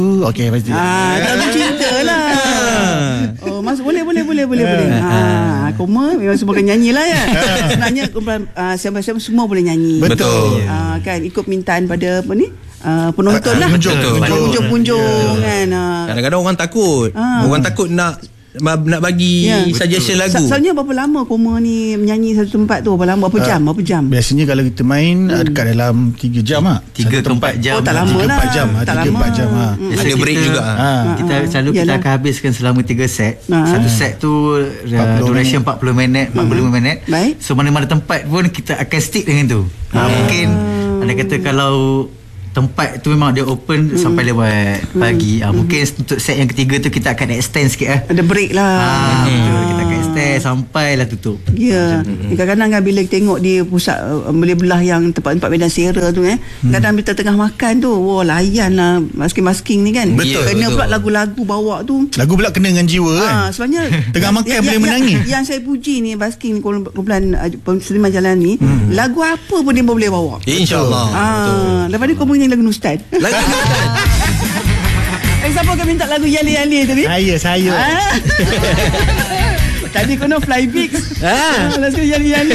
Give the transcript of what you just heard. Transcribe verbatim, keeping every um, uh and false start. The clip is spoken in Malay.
Okey, pasti. Ah, lagu cinta lah. Oh, masuk boleh boleh boleh boleh boleh. Ah, Koma memang semua kan nyanyi lah ya. Sebenarnya kumpulan uh, siapa-siapa semua boleh nyanyi. Betul. Ah, kan ikut mintaan pada apa ni? Uh, penonton lah. Pengunjung. Kan. Uh. Kadang-kadang orang takut. Ah. Orang takut nak nak bagi Ya. suggestion lagu. Soalnya berapa lama Koma ni menyanyi satu tempat tu? Berapa lama? Berapa jam? Berapa jam? Biasanya kalau kita main hmm. dekat dalam tiga jam ah. tiga ke empat jam. Oh, tak lama tiga lah. empat jam. Tak tiga empat jam ah. Hmm. Ada break kita, juga. Ha. Kita selalu Yalah. kita akan habiskan selama tiga set. Ha. Satu set tu uh, duration empat puluh minit, empat puluh lima minit. Baik. So mana-mana tempat pun kita akan stick dengan tu. Ha, mungkin anda kata kalau tempat tu memang dia open hmm. sampai lewat pagi. Hmm. Ha, mungkin untuk set yang ketiga tu kita akan extend sikit eh. Ada break lah. Ha, betul. Kita akan extend sampailah tutup. Ya. Hmm. Kadang-kadang kan bila tengok dia pusat uh, boleh belah yang tempat-tempat medan sera tu eh. Hmm. Kadang bila tengah makan tu, wah layan lah masking-masking ni kan. Betul, Kena betul. pula lagu-lagu bawa tu. Lagu pula kena dengan jiwa kan. Ah, sebenarnya Tengah makan yang, boleh yang, menangis. Yang, yang saya puji ni basking kumpulan uh, Sudirman Jalan ni, hmm. lagu apa pun dia boleh bawa. InsyaAllah. Ah, lepas ni kau menyanyi lagu Ustaz. Lagu Eh, siapa akan minta lagu Yali-Yali tadi? Saya, saya. Ah. Tadi kau nak fly big. Ah. Lagu Yali-Yali.